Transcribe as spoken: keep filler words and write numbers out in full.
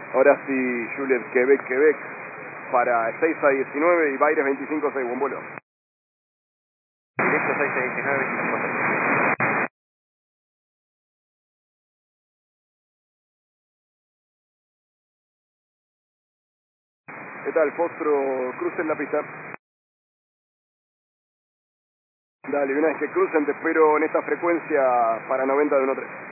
Ahora sí, Juliet, Quebec, Quebec, para seis a diecinueve y Baires veinticinco seis, buen vuelo. Directo seis a diecinueve, veinticinco seis. ¿Qué tal, Fostro? Crucen la pista. Dale, una vez que crucen te espero en esta frecuencia para noventa de uno tres.